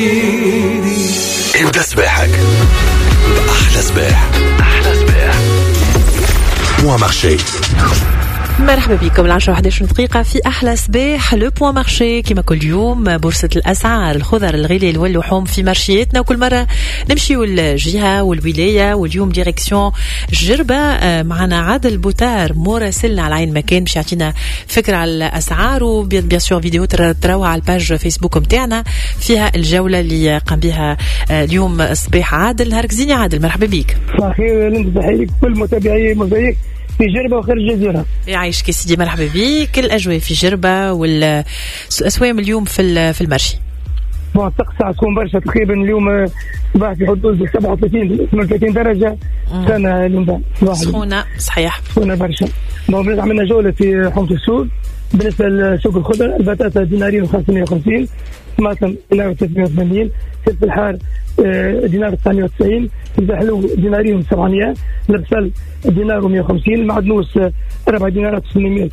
ابدأ سباحك بأحلى سباح. بوان مارشي. مرحبا بكم 10-11 دقيقة في أحلى صباح. لو بوان مارشي كما كل يوم بورصة الأسعار، الخضر الغليل واللحوم في مارشياتنا، وكل مرة نمشي والجهة والولاية. واليوم ديريكسيون جربة، معنا عادل بوتار مراسلنا على عين مكان باش يعطينا فكرة على الأسعار، وبيان سور فيديو تراوها على الباج فيسبوك متاعنا فيها الجولة اللي قام بها اليوم الصباح. عادل نهارك زين يا عادل، مرحبا بك. صباح الخير، نتحيي لك كل متابعي موزايك في جربة وخارج الجزيرة. يعيشك سيدي، مرحبا بك. الأجواء في جربة والأسواق اليوم في المرشي. الطقس ساعتكم برشا، تقريبا اليوم صباح في حدود 37 درجة سنة اليوم سخونة صحيح، سخونة برشا. عملنا جولة في حومة السوق. بالنسبة لسوق الخضر، البطاطا دينارين و550، طماطم دينار و380، سلف الحار دينار 990، الحلو دينارين و700، البصل دينار و150، المعدنوس 4 دينارات و800